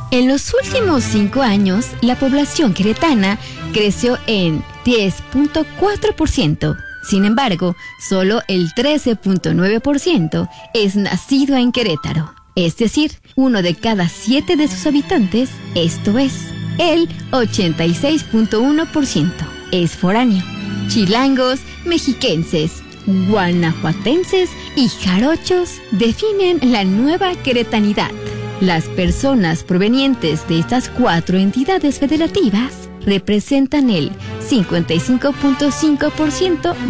En los últimos 5 años, la población queretana creció en 10.4%. Sin embargo, solo el 13.9% es nacido en Querétaro. Es decir, 1 de cada 7 de sus habitantes, esto es, el 86.1%, es foráneo. Chilangos, mexiquenses, guanajuatenses y jarochos definen la nueva queretanidad. Las personas provenientes de estas 4 entidades federativas representan el 55.5%